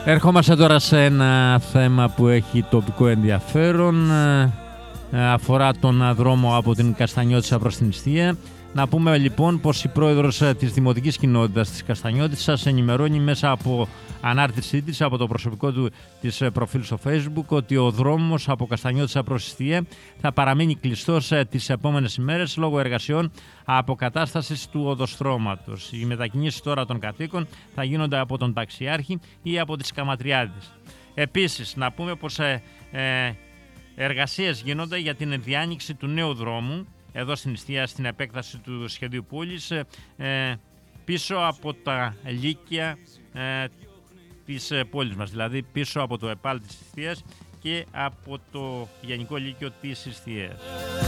Ερχόμαστε τώρα σε ένα θέμα που έχει τοπικό ενδιαφέρον. Αφορά τον δρόμο από την Καστανιώτισσα προς την Ιστία. Να πούμε λοιπόν πως η πρόεδρος της Δημοτικής Κοινότητας της Καστανιώτισσας ενημερώνει μέσα από ανάρτησή της από το προσωπικό του της προφίλ στο Facebook ότι ο δρόμος από Καστανιώτισσα προς Ιστία θα παραμείνει κλειστός τις επόμενες ημέρες λόγω εργασιών αποκατάστασης του οδοστρώματος. Οι μετακινήσεις τώρα των κατοίκων θα γίνονται από τον ταξιάρχη ή από τις Καματριάδες. Επίσης, να πούμε πως εργασίες γίνονται για την διάνοιξη του νέου δρόμου εδώ στην Ιστία, στην επέκταση του σχεδίου πόλης, πίσω από τα λύκεια της πόλης μας, δηλαδή πίσω από το ΕΠΑΛ της Ιστίας και από το Γενικό Λύκειο της Ιστίας.